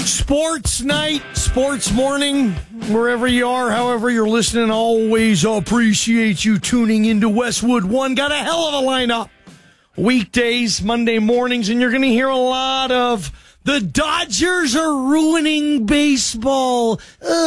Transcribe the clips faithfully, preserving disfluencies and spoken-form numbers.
Sports night, sports morning, wherever you are, however you're listening, always appreciate you tuning into Westwood One. Got a hell of a lineup. Weekdays, Monday mornings, and you're going to hear a lot of the Dodgers are ruining baseball.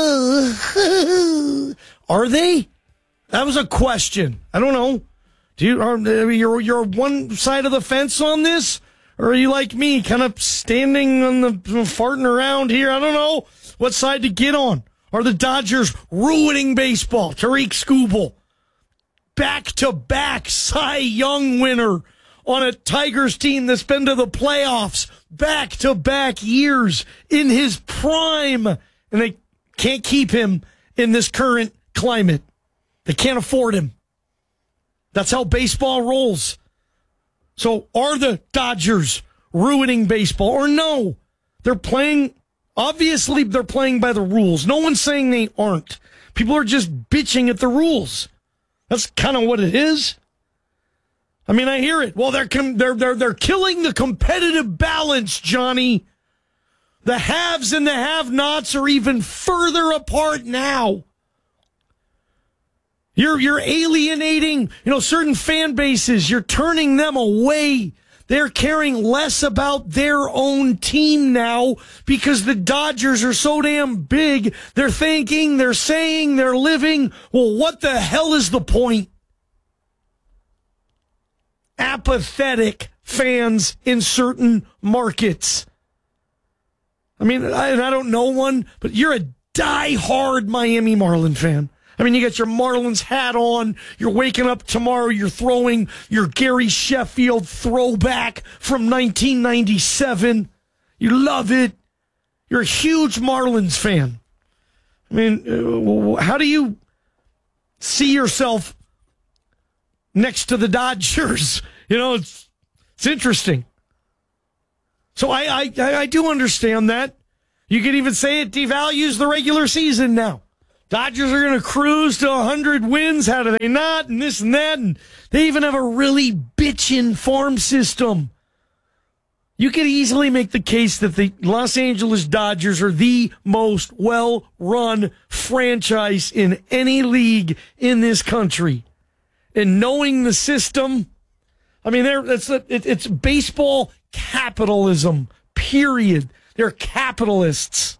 Uh, are they? That was a question. I don't know. Do you are you're you're one side of the fence on this? Or are you like me, kind of standing on the, farting around here? I don't know what side to get on. Are the Dodgers ruining baseball? Tariq Skubal, back-to-back Cy Young winner on a Tigers team that's been to the playoffs back-to-back years in his prime. And they can't keep him in this current climate. They can't afford him. That's how baseball rolls. So are the Dodgers ruining baseball or no? They're playing, obviously they're playing by the rules. No one's saying they aren't. People are just bitching at the rules. That's kind of what it is. I mean, I hear it. Well, they're they're they're they're killing the competitive balance, Johnny. The haves and the have-nots are even further apart now. You're you're alienating, you know, certain fan bases. You're turning them away. They're caring less about their own team now because the Dodgers are so damn big. They're thinking, they're saying, they're living. Well, what the hell is the point? Apathetic fans in certain markets. I mean, I, I don't know one, but you're a diehard Miami Marlin fan. I mean, you got your Marlins hat on. You're waking up tomorrow. You're throwing your Gary Sheffield throwback from nineteen ninety-seven. You love it. You're a huge Marlins fan. I mean, how do you see yourself next to the Dodgers? You know, it's it's interesting. So I I, I do understand that. You could even say it devalues the regular season now. Dodgers are going to cruise to one hundred wins. How do they not? And this and that. And they even have a really bitchin' farm system. You could easily make the case that the Los Angeles Dodgers are the most well-run franchise in any league in this country. And knowing the system, I mean, they're, it's, it, it's baseball capitalism, period. They're capitalists.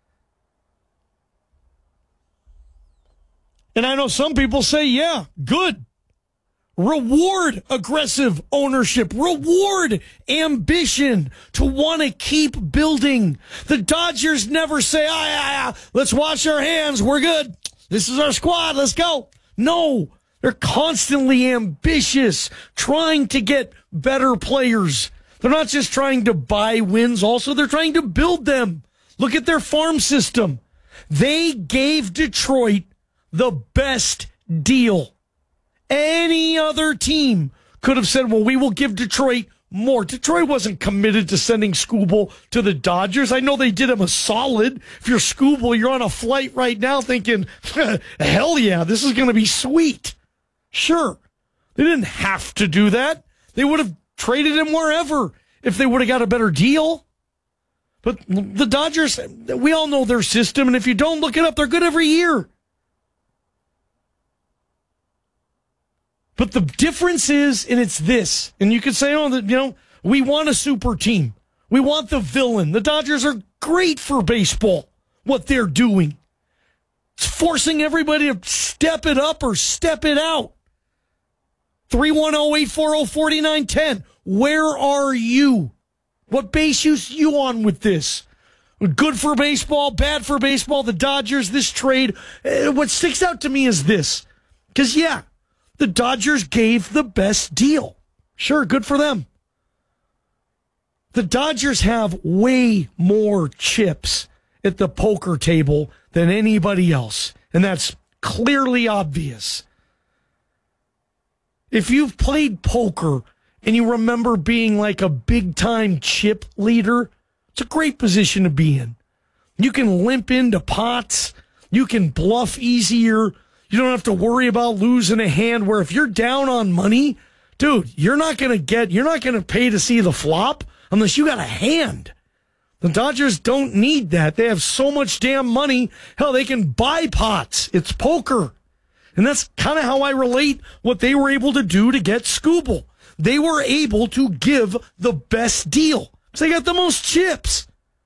And I know some people say, yeah, good. Reward aggressive ownership. Reward ambition to want to keep building. The Dodgers never say, ah, yeah, yeah, let's wash our hands. We're good. This is our squad. Let's go. No, they're constantly ambitious, trying to get better players. They're not just trying to buy wins. Also, they're trying to build them. Look at their farm system. They gave Detroit the best deal. Any other team could have said, well, we will give Detroit more. Detroit wasn't committed to sending Skubal to the Dodgers. I know they did him a solid. If you're Skubal, you're on a flight right now thinking, hell yeah, this is going to be sweet. Sure. They didn't have to do that. They would have traded him wherever if they would have got a better deal. But the Dodgers, we all know their system, and if you don't look it up, they're good every year. But the difference is, and it's this, and you could say, oh, you know, we want a super team. We want the villain. The Dodgers are great for baseball, what they're doing. It's forcing everybody to step it up or step it out. three one zero, eight four zero, four nine one zero. Where are you? What base you on with this? Good for baseball, bad for baseball, the Dodgers, this trade. What sticks out to me is this. Because, yeah, the Dodgers gave the best deal. Sure, good for them. The Dodgers have way more chips at the poker table than anybody else, and that's clearly obvious. If you've played poker and you remember being like a big-time chip leader, it's a great position to be in. You can limp into pots. You can bluff easier. You don't have to worry about losing a hand where if you're down on money, dude, you're not going to get, you're not going to pay to see the flop unless you got a hand. The Dodgers don't need that. They have so much damn money. Hell, they can buy pots. It's poker. And that's kind of how I relate what they were able to do to get Skubal. They were able to give the best deal. So they got the most chips.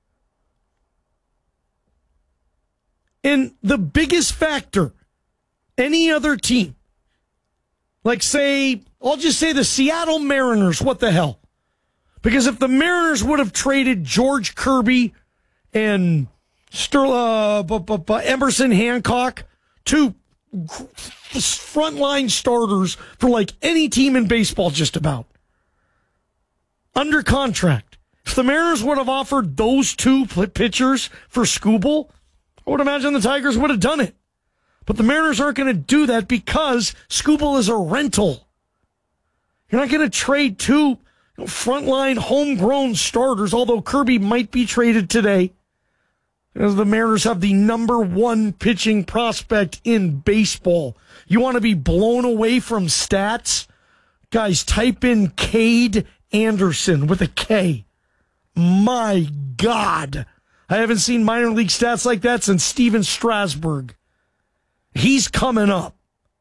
And the biggest factor, any other team, like say, I'll just say the Seattle Mariners, what the hell? Because if the Mariners would have traded George Kirby and Sterl- uh, bu- bu- bu- Emerson Hancock, two frontline starters for like any team in baseball just about, under contract, if the Mariners would have offered those two pitchers for Skubal, I would imagine the Tigers would have done it. But the Mariners aren't going to do that because Skubal is a rental. You're not going to trade two frontline homegrown starters, although Kirby might be traded today, as the Mariners have the number one pitching prospect in baseball. You want to be blown away from stats? Guys, type in Cade Anderson with a K. My God. I haven't seen minor league stats like that since Steven Strasburg. He's coming up.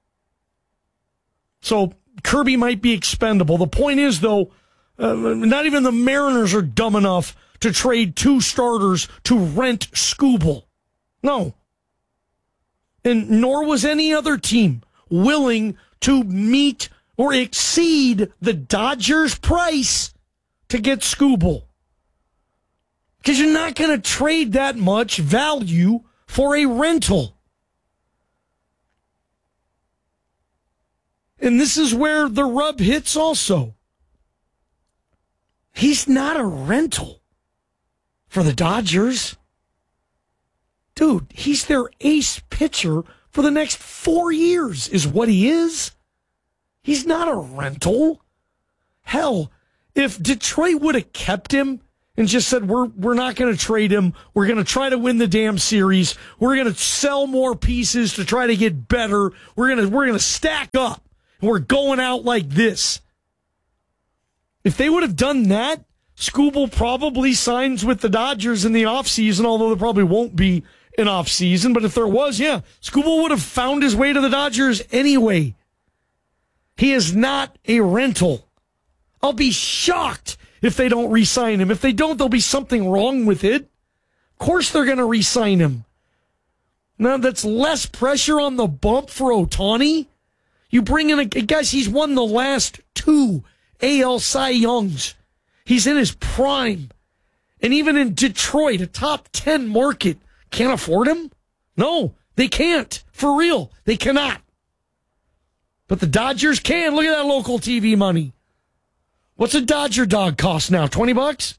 So Kirby might be expendable. The point is, though, uh, not even the Mariners are dumb enough to trade two starters to rent Skubal. No. And nor was any other team willing to meet or exceed the Dodgers' price to get Skubal. Because you're not going to trade that much value for a rental. And this is where the rub hits also. He's not a rental for the Dodgers. Dude, he's their ace pitcher for the next four years is what he is. He's not a rental. Hell, if Detroit would have kept him and just said, we're we're not going to trade him, we're going to try to win the damn series, we're going to sell more pieces to try to get better, we're going to we're going to stack up, and we're going out like this. If they would have done that, Skubal probably signs with the Dodgers in the offseason, although there probably won't be an offseason. But if there was, yeah, Skubal would have found his way to the Dodgers anyway. He is not a rental. I'll be shocked if they don't re-sign him. If they don't, there'll be something wrong with it. Of course they're going to re-sign him. Now that's less pressure on the bump for Ohtani. You bring in a guys, he's won the last two A L Cy Youngs. He's in his prime. And even in Detroit, a top ten market, can't afford him? No, they can't. For real, they cannot. But the Dodgers can. Look at that local T V money. What's a Dodger dog cost now? twenty bucks?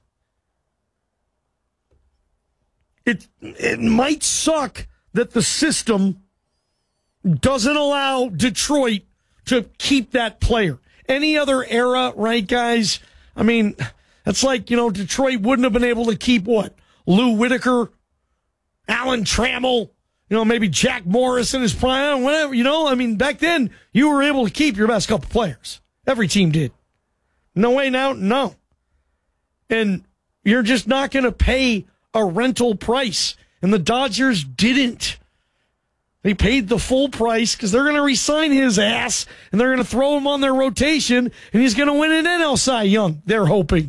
It, it might suck that the system doesn't allow Detroit to keep that player. Any other era, right, guys? I mean, that's like, you know, Detroit wouldn't have been able to keep what? Lou Whitaker, Alan Trammell, you know, maybe Jack Morris in his prime, whatever, you know? I mean, back then, you were able to keep your best couple players. Every team did. No way now? No. And you're just not going to pay a rental price. And the Dodgers didn't. They paid the full price because they're going to re-sign his ass and they're going to throw him on their rotation and he's going to win an N L Cy Young, they're hoping.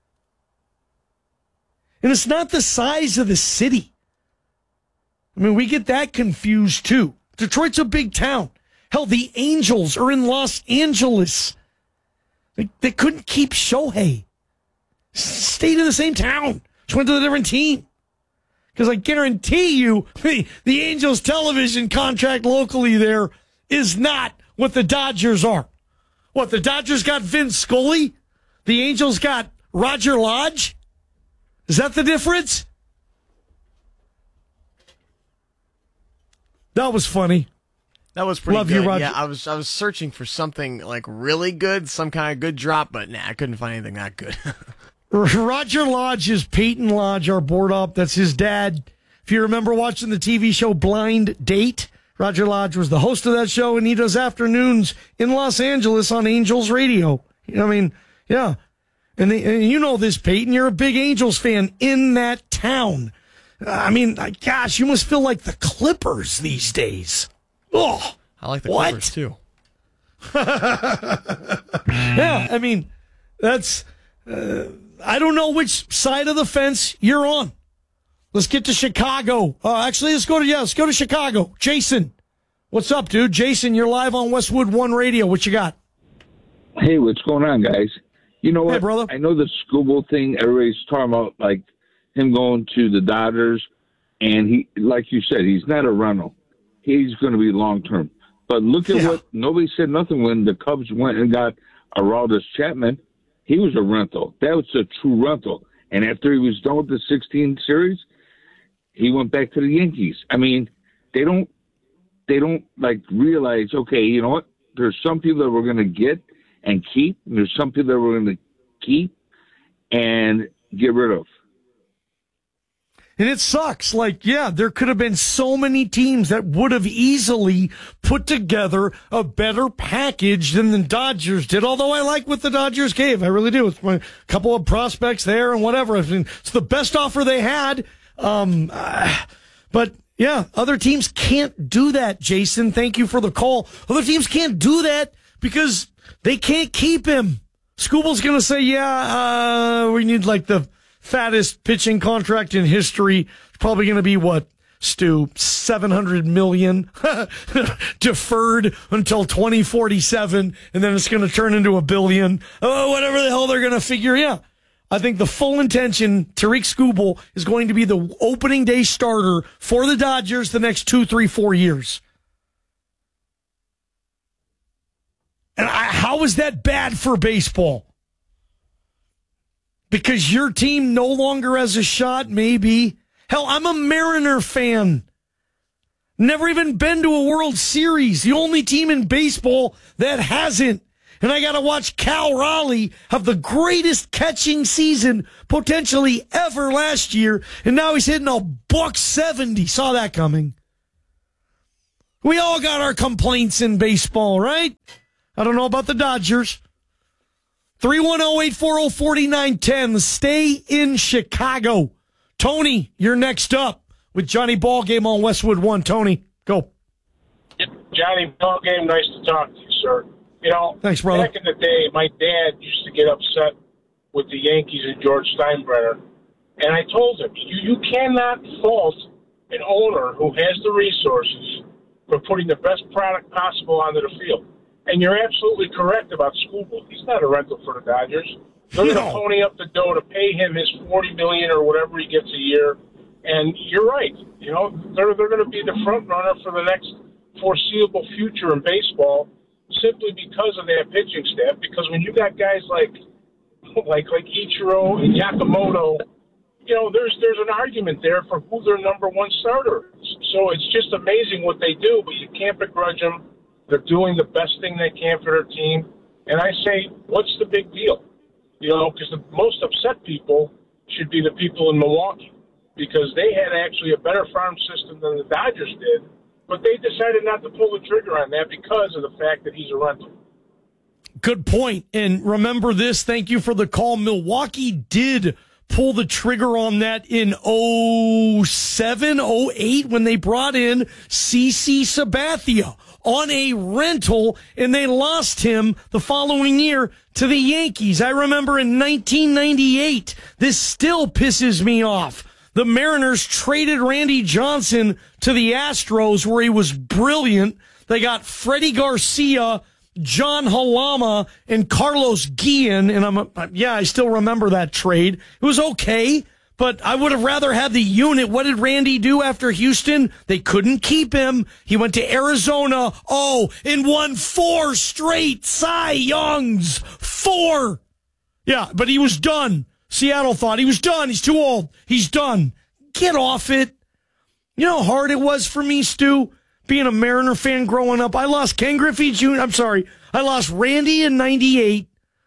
And it's not the size of the city. I mean, we get that confused too. Detroit's a big town. Hell, the Angels are in Los Angeles. They, they couldn't keep Shohei. Stayed in the same town. Just went to a different team. Because I guarantee you, the, the Angels television contract locally there is not what the Dodgers are. What, the Dodgers got Vince Scully? The Angels got Roger Lodge? Is that the difference? That was funny. That was pretty Love good. you, Roger. Yeah, I was I was searching for something like really good, some kind of good drop, but nah, I couldn't find anything that good. Roger Lodge is Peyton Lodge, our board up. That's his dad. If you remember watching the T V show Blind Date, Roger Lodge was the host of that show, and he does afternoons in Los Angeles on Angels Radio. I mean, yeah. And, they, and you know this, Peyton, you're a big Angels fan in that town. I mean, gosh, you must feel like the Clippers these days. Oh, I like the what? Clippers, too. Yeah, I mean, that's... Uh, I don't know which side of the fence you're on. Let's get to Chicago. Uh, actually, let's go to, yeah, let's go to Chicago. Jason, what's up, dude? Jason, you're live on Westwood One Radio. What you got? Hey, what's going on, guys? You know what? Hey, brother. I know the Skubal thing, everybody's talking about, like, him going to the Dodgers, and he, like you said, he's not a rental. He's going to be long-term. But look at Yeah. what, nobody said nothing when the Cubs went and got Aroldis Chapman. He was a rental. That was a true rental. And after he was done with the sixteen series, he went back to the Yankees. I mean, they don't, they don't, like, realize, okay, you know what? There's some people that we're going to get and keep, and there's some people that we're going to keep and get rid of. And it sucks. Like, yeah, there could have been so many teams that would have easily put together a better package than the Dodgers did. Although I like what the Dodgers gave. I really do. It's a couple of prospects there and whatever. I mean, it's the best offer they had. Um, uh, but yeah, other teams can't do that, Jason. Thank you for the call. Other teams can't do that because they can't keep him. Skubal's going to say, yeah, uh, we need like the fattest pitching contract in history. It's probably going to be what, Stu, seven hundred million deferred until twenty forty-seven, and then it's going to turn into a billion. Oh, whatever the hell they're going to figure. Yeah, I think the full intention, Tariq Skubal is going to be the opening day starter for the Dodgers the next two, three, four years. And I, how is that bad for baseball? Because your team no longer has a shot, maybe. Hell, I'm a Mariner fan. Never even been to a World Series. The only team in baseball that hasn't. And I got to watch Cal Raleigh have the greatest catching season potentially ever last year. And now he's hitting a buck seventy. Saw that coming. We all got our complaints in baseball, right? I don't know about the Dodgers. three one zero, eight four zero, four nine one zero. Stay in Chicago. Tony, you're next up with Johnny Ballgame on Westwood One. Tony, go. Johnny Ballgame, nice to talk to you, sir. You know, Thanks, brother. Back in the day, my dad used to get upset with the Yankees and George Steinbrenner. And I told him, you, you cannot fault an owner who has the resources for putting the best product possible onto the field. And you're absolutely correct about Skubal. He's not a rental for the Dodgers. They're going to No. pony up the dough to pay him his forty million dollars or whatever he gets a year. And you're right. You know, they're they're going to be the front runner for the next foreseeable future in baseball, simply because of their pitching staff. Because when you got guys like like like Ichiro and Yamamoto, you know, there's there's an argument there for who their number one starter is. So it's just amazing what they do, but you can't begrudge them. They're doing the best thing they can for their team. And I say, what's the big deal? You know, because the most upset people should be the people in Milwaukee, because they had actually a better farm system than the Dodgers did, but they decided not to pull the trigger on that because of the fact that he's a rental. Good point. And remember this, thank you for the call. Milwaukee did pull the trigger on that in oh seven, oh eight when they brought in C C Sabathia on a rental, and they lost him the following year to the Yankees. I remember in nineteen ninety-eight, this still pisses me off. The Mariners traded Randy Johnson to the Astros, where he was brilliant. They got Freddie Garcia, John Halama, and Carlos Guillen, and I'm yeah, I still remember that trade. It was okay, but I would have rather had the unit. What did Randy do after Houston? They couldn't keep him. He went to Arizona. Oh, and won four straight Cy Youngs. Four. Yeah, but he was done. Seattle thought he was done. He's too old. He's done. Get off it. You know how hard it was for me, Stu, being a Mariner fan growing up. I lost Ken Griffey Junior I'm sorry. I lost Randy in ninety-eight.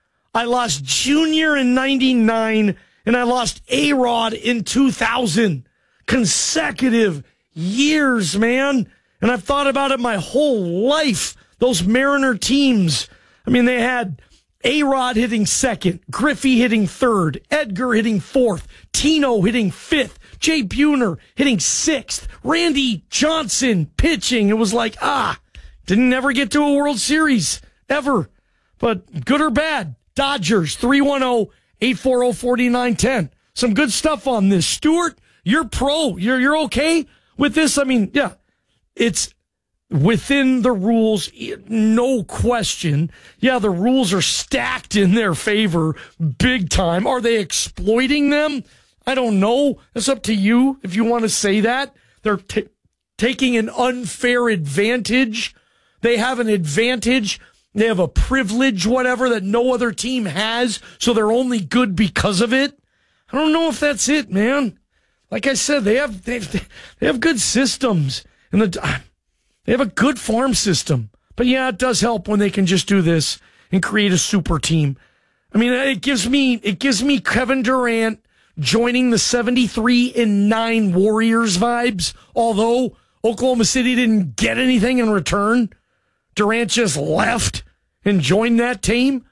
I lost Junior in ninety-nine. And I lost A-Rod in two thousand. Consecutive years, man. And I've thought about it my whole life. Those Mariner teams. I mean, they had A-Rod hitting second, Griffey hitting third, Edgar hitting fourth, Tino hitting fifth, Jay Buhner hitting sixth, Randy Johnson pitching. It was like, ah, didn't ever get to a World Series, ever. But good or bad, Dodgers, three one zero, eight four zero, four nine one zero. Some good stuff on this. Stuart, you're pro. You're, you're okay with this? I mean, yeah, it's within the rules, no question. Yeah, the rules are stacked in their favor big time. Are they exploiting them? I don't know. It's up to you if you want to say that. They're t- taking an unfair advantage. They have an advantage. They have a privilege, whatever, that no other team has, so they're only good because of it. I don't know if that's it, man. Like I said, they have they have, they have good systems, and the they have a good farm system. But yeah, it does help when they can just do this and create a super team. I mean, it gives me it gives me Kevin Durant joining the seventy-three and nine Warriors vibes. Although Oklahoma City didn't get anything in return, Durant just left and joined that team.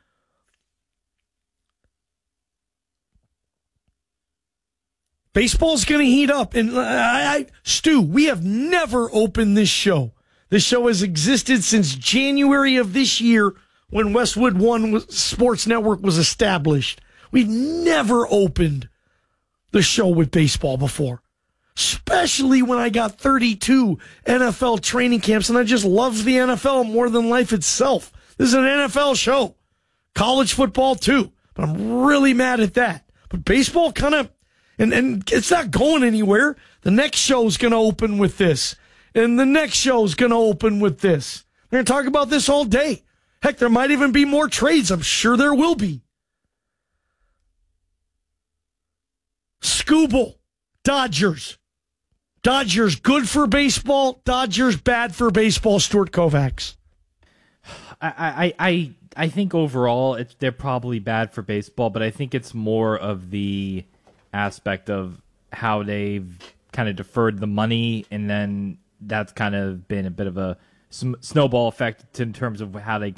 Baseball's going to heat up. And I, I, Stu, we have never opened this show. This show has existed since January of this year when Westwood One Sports Network was established. We've never opened the show with baseball before, especially when I got thirty-two N F L training camps, and I just love the N F L more than life itself. This is an N F L show. College football, too. But I'm really mad at that. But baseball kind of, and, and it's not going anywhere. The next show is going to open with this. And the next show is going to open with this. We're going to talk about this all day. Heck, there might even be more trades. I'm sure there will be. Scooble, Dodgers. Dodgers good for baseball. Dodgers bad for baseball. Stuart Kovacs. I, I, I, I think overall it's, they're probably bad for baseball, but I think it's more of the aspect of how they've kind of deferred the money, and then that's kind of been a bit of a snowball effect in terms of how they